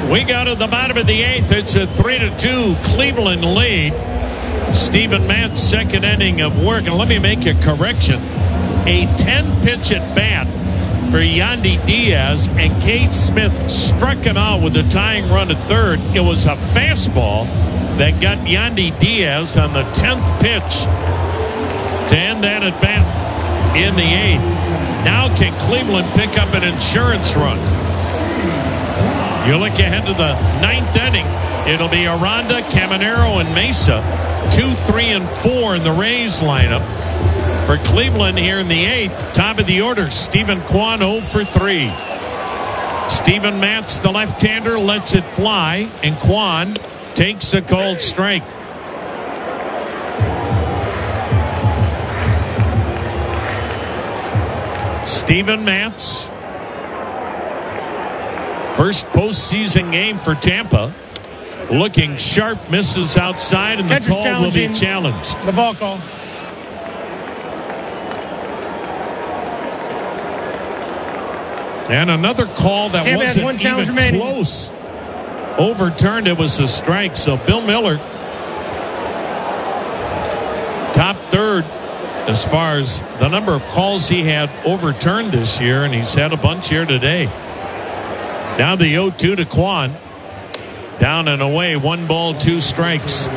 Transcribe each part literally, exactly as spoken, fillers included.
We go to the bottom of the eighth. It's a three to two Cleveland lead. Steven Matz, second inning of work. And let me make a correction. A ten-pitch at bat for Yandy Diaz, and Cade Smith struck him out with a tying run at third. It was a fastball that got Yandy Diaz on the tenth pitch to end that at bat in the eighth. Now can Cleveland pick up an insurance run? You look ahead to the ninth inning. It'll be Aranda, Caminero, and Mesa. Two, three, and four in the Rays lineup. For Cleveland here in the eighth, top of the order, Stephen Kwan oh for three. Steven Matz, the left-hander, lets it fly, and Kwan takes a cold strike. Steven Matz, first postseason game for Tampa. Looking sharp, misses outside, and the Catcher's call will be challenged. The ball call. And another call that Tampa wasn't one even remaining. close. Overturned. It was a strike. So Bill Miller, top third as far as the number of calls he had overturned this year, and he's had a bunch here today. Now the oh two to Kwan. Down and away, one ball, two strikes.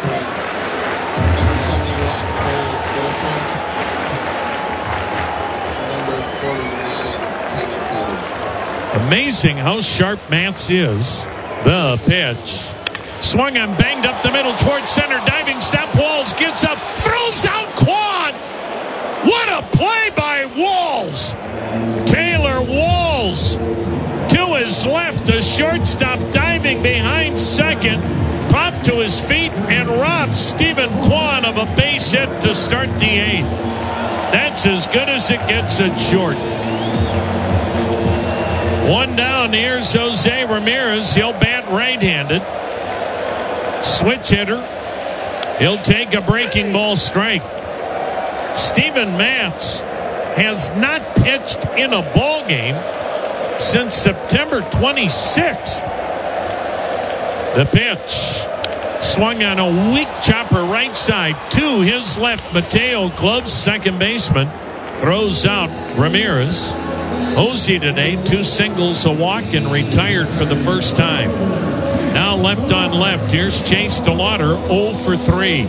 Amazing how sharp Matz is. The pitch. Swung and banged up the middle towards center. Diving step. Walls gets up. Throws out Kwan. What a play by Walls. Taylor Walls to his left. The shortstop diving behind second. Popped to his feet and robbed Stephen Kwan of a base hit to start the eighth. That's as good as it gets at short. One down. Here's Jose Ramirez. He'll bat right-handed. Switch hitter. He'll take a breaking ball strike. Steven Matz has not pitched in a ball game since September twenty-sixth. The pitch. Swung on a weak chopper right side to his left. Mateo gloves second baseman. Throws out Ramirez. Hosey today, two singles, a walk, and retired for the first time. Now left on left. Here's Chase DeLauder, oh for three.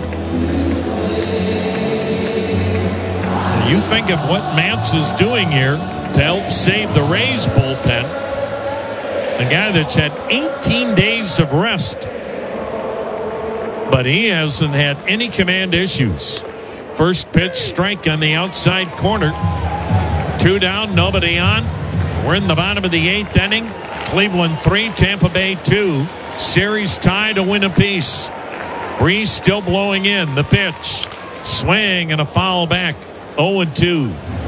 You think of what Matz is doing here to help save the Rays bullpen. A guy that's had eighteen days of rest. But he hasn't had any command issues. First pitch strike on the outside corner. Two down, nobody on. We're in the bottom of the eighth inning. Cleveland three, Tampa Bay two. Series tied to win apiece. Breeze still blowing in. The pitch. Swing and a foul back. oh and two.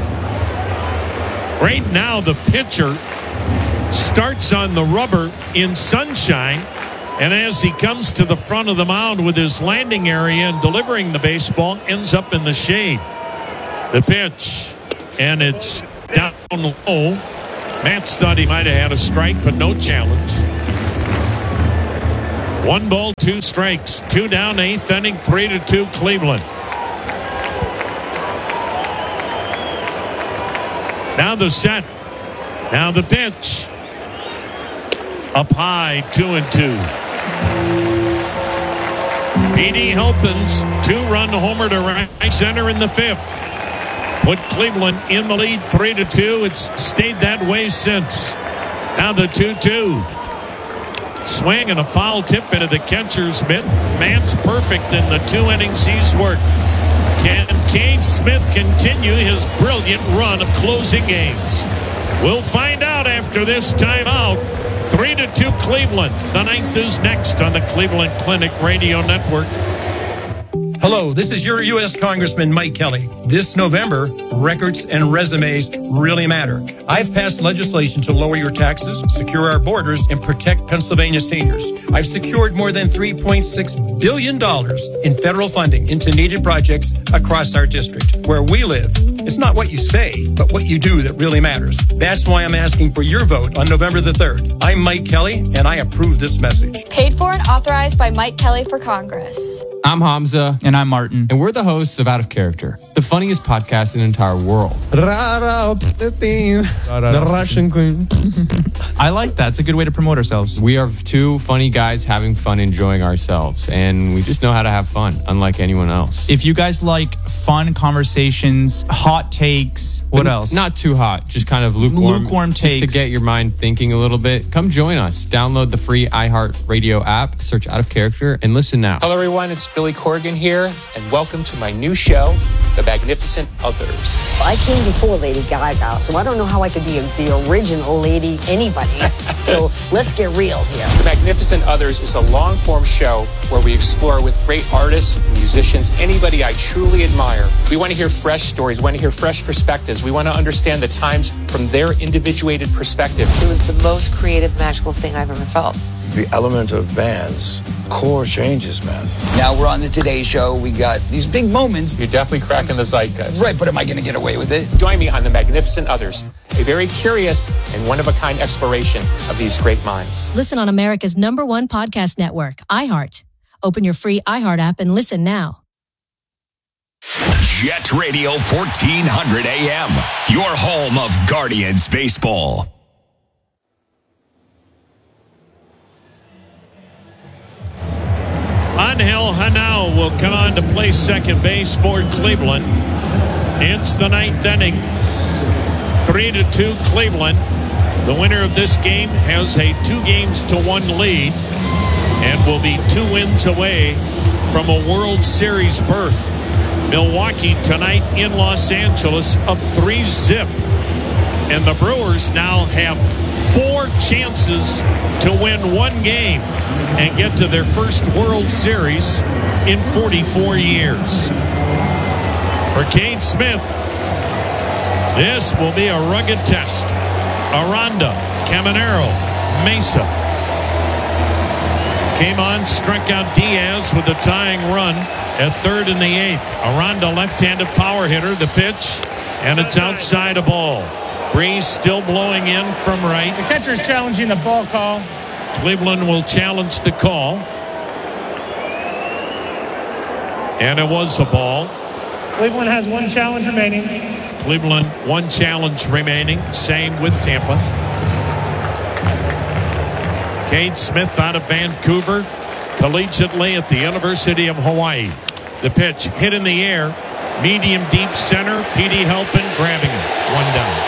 Right now the pitcher starts on the rubber in sunshine. And as he comes to the front of the mound with his landing area and delivering the baseball, ends up in the shade. The pitch. And it's down low. Matz thought he might have had a strike, but no challenge. One ball, two strikes. Two down, eighth inning, three to two Cleveland. Now the set. Now the pitch. Up high, two and two. P D Helpins, two-run homer to right center in the fifth. Put Cleveland in the lead, three to two. It's stayed that way since. Now the two two. Swing and a foul tip into the catcher's mitt. Matz perfect in the two innings he's worked. Can Cade Smith continue his brilliant run of closing games? We'll find out after this timeout. Three to two Cleveland. The ninth is next on the Cleveland Clinic Radio Network. Hello, this is your U S Congressman Mike Kelly. This November, records and resumes really matter. I've passed legislation to lower your taxes, secure our borders, and protect Pennsylvania seniors. I've secured more than three point six billion dollars in federal funding into needed projects across our district. Where we live, It's not what you say, but what you do that really matters. That's why I'm asking for your vote on November the third. I'm Mike Kelly, and I approve this message. Paid for and authorized by Mike Kelly for Congress. I'm Hamza. And I'm Martin. And we're the hosts of Out of Character, the funniest podcast in the entire world. The theme. The Russian queen. I like that. It's a good way to promote ourselves. We are two funny guys having fun, enjoying ourselves, and we just know how to have fun, unlike anyone else. If you guys like fun conversations, hot takes, what But else? Not too hot, just kind of lukewarm. Lukewarm just takes. to get your mind thinking a little bit. Come join us. Download the free iHeartRadio app, search Out of Character, and listen now. Hello, everyone. It's Billy Corgan here, and welcome to my new show, The Magnificent Others. I came before Lady Gaga, so I don't know how I could be a, the original Lady anybody. So let's get real here. The Magnificent Others is a long-form show where we explore with great artists, musicians, anybody I truly admire. We want to hear fresh stories. We want to hear fresh perspectives. We want to understand the times from their individuated perspective. It was the most creative, magical thing I've ever felt. The element of bands, core changes, man. Now we're on the Today Show. We got these big moments. You're definitely cracking the zeitgeist. Right, but am I going to get away with it? Join me on The Magnificent Others, a very curious and one-of-a-kind exploration of these great minds. Listen on America's number one podcast network, iHeart. Open your free iHeart app and listen now. Jet Radio fourteen hundred A M, your home of Guardians baseball. Angel Hanau will come on to play second base for Cleveland. It's the ninth inning. Three to two Cleveland. The winner of this game has a two games to one lead and will be two wins away from a World Series berth. Milwaukee tonight in Los Angeles up three zip. And the Brewers now have four chances to win one game and get to their first World Series in forty-four years. For Cade Smith, this will be a rugged test. Aranda, Caminero, Mesa. Came on, struck out Diaz with a tying run at third in the eighth. Aranda, left-handed power hitter, the pitch, and it's outside a ball. Breeze still blowing in from right. The catcher is challenging the ball call. Cleveland will challenge the call. And it was a ball. Cleveland has one challenge remaining. Cleveland, one challenge remaining. Same with Tampa. Cade Smith out of Vancouver, collegiately at the University of Hawaii. The pitch hit in the air. Medium deep center. Petey Halpin grabbing it. One down.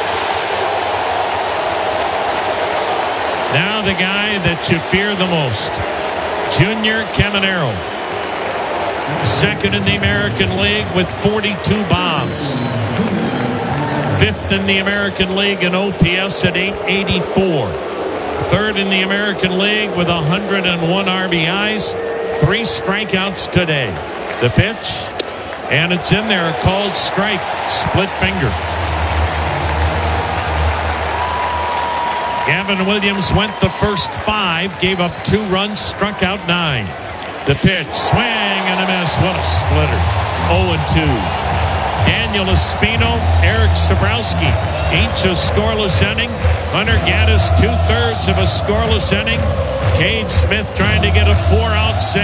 Now the guy that you fear the most, Junior Caminero. Second in the American League with forty-two bombs. Fifth in the American League in O P S at eight eighty-four. Third in the American League with one hundred one R B Is. Three strikeouts today. The pitch, and it's in there, a called strike. Split finger. Gavin Williams went the first five, gave up two runs, struck out nine. The pitch, swing and a miss. What a splitter. oh and two. Daniel Espino, Eric Sabrowski, each a scoreless inning. Hunter Gaddis, two-thirds of a scoreless inning. Cade Smith trying to get a four-out save.